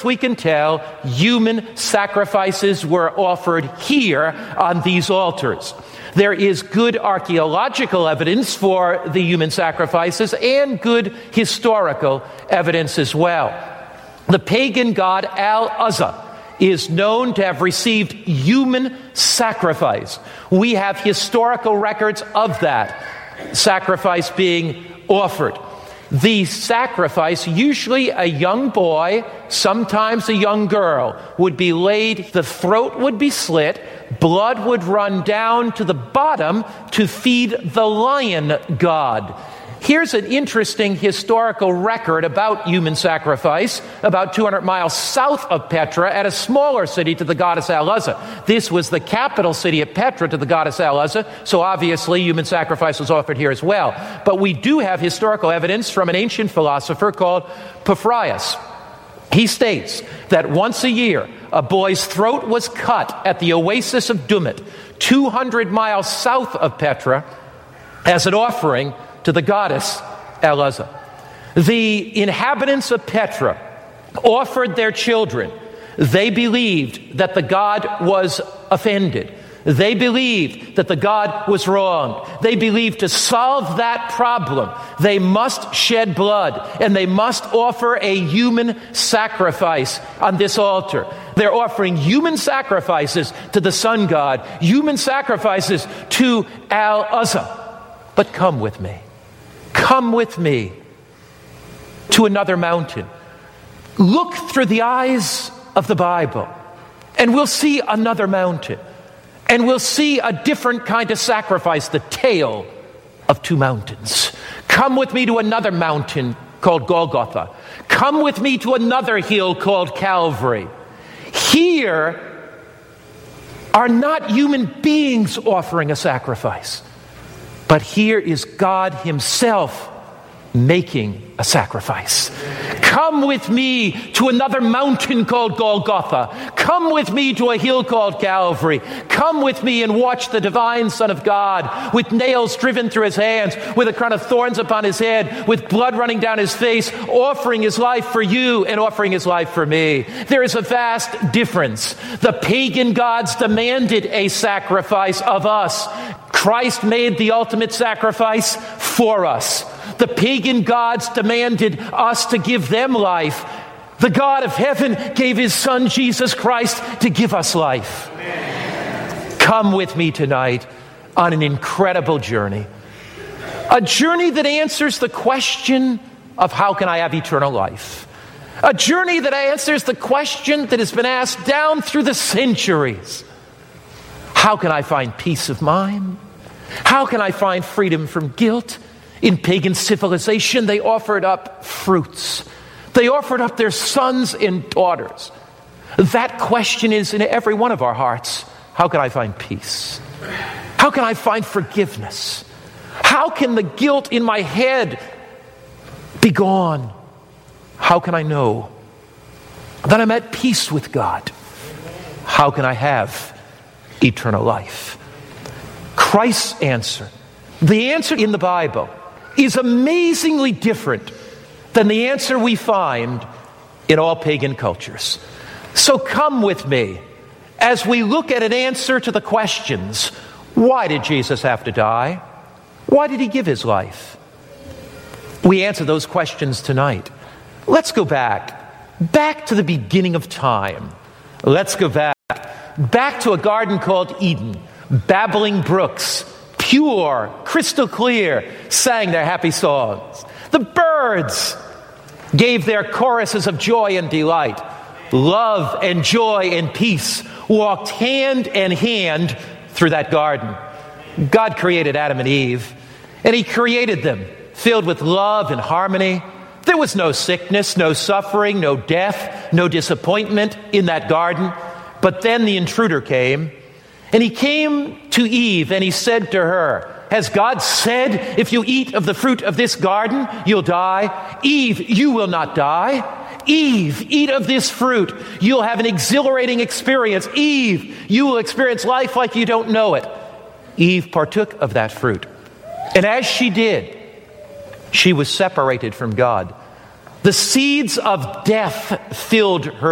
we can tell, human sacrifices were offered here on these altars. There is good archaeological evidence for the human sacrifices and good historical evidence as well. The pagan god Al-Azza is known to have received human sacrifice. We have historical records of that sacrifice being offered. The sacrifice, usually a young boy, sometimes a young girl, would be laid, the throat would be slit, blood would run down to the bottom to feed the lion god. Here's an interesting historical record about human sacrifice about 200 miles south of Petra at a smaller city to the goddess Al-Azza. This was the capital city of Petra to the goddess Al-Azza, so obviously human sacrifice was offered here as well. But we do have historical evidence from an ancient philosopher called Porphyrius. He states that once a year, a boy's throat was cut at the oasis of Dumat, 200 miles south of Petra, as an offering to the goddess Al-Azza. The inhabitants of Petra offered their children. They believed that the god was offended. They believed that the god was wronged. They believed to solve that problem, they must shed blood, and they must offer a human sacrifice on this altar. They're offering human sacrifices to the sun god, human sacrifices to Al-Azza. But come with me. Come with me to another mountain. Look through the eyes of the Bible, and we'll see another mountain. And we'll see a different kind of sacrifice, the tale of two mountains. Come with me to another mountain called Golgotha. Come with me to another hill called Calvary. Here are not human beings offering a sacrifice, but here is God Himself making a sacrifice. Come with me to another mountain called Golgotha. Come with me to a hill called Calvary. Come with me and watch the divine Son of God with nails driven through His hands, with a crown of thorns upon His head, with blood running down His face, offering His life for you and offering His life for me. There is a vast difference. The pagan gods demanded a sacrifice of us. Christ made the ultimate sacrifice for us. The pagan gods demanded us to give them life. The God of heaven gave His Son, Jesus Christ, to give us life. Amen. Come with me tonight on an incredible journey. A journey that answers the question of how can I have eternal life? A journey that answers the question that has been asked down through the centuries. How can I find peace of mind? How can I find freedom from guilt? In pagan civilization, they offered up fruits. They offered up their sons and daughters. That question is in every one of our hearts. How can I find peace? How can I find forgiveness? How can the guilt in my head be gone? How can I know that I'm at peace with God? How can I have eternal life? Christ's answer, the answer in the Bible, is amazingly different than the answer we find in all pagan cultures. So come with me as we look at an answer to the questions. Why did Jesus have to die? Why did He give His life? We answer those questions tonight. Let's go back to the beginning of time. Let's go back to a garden called Eden. Babbling brooks, pure, crystal clear, sang their happy songs. The birds gave their choruses of joy and delight. Love and joy and peace walked hand in hand through that garden. God created Adam and Eve, and He created them filled with love and harmony. There was no sickness, no suffering, no death, no disappointment in that garden. But then the intruder came, and he came to Eve and he said to her, has God said, if you eat of the fruit of this garden, you'll die? Eve, you will not die. Eve, eat of this fruit. You'll have an exhilarating experience. Eve, you will experience life like you don't know it. Eve partook of that fruit. And as she did, she was separated from God. The seeds of death filled her